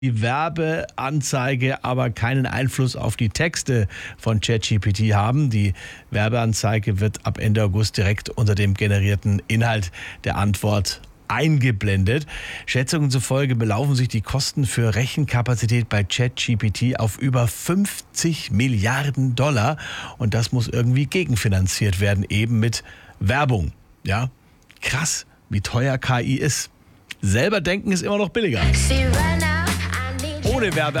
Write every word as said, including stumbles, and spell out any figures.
die Werbeanzeige aber keinen Einfluss auf die Texte von ChatGPT haben. Die Werbeanzeige wird ab Ende August direkt unter dem generierten Inhalt der Antwort eingeblendet. Schätzungen zufolge belaufen sich die Kosten für Rechenkapazität bei ChatGPT auf über fünfzig Milliarden Dollar. Und das muss irgendwie gegenfinanziert werden, eben mit Werbung. Ja, krass, wie teuer K I ist. Selber denken ist immer noch billiger. Ohne Werbe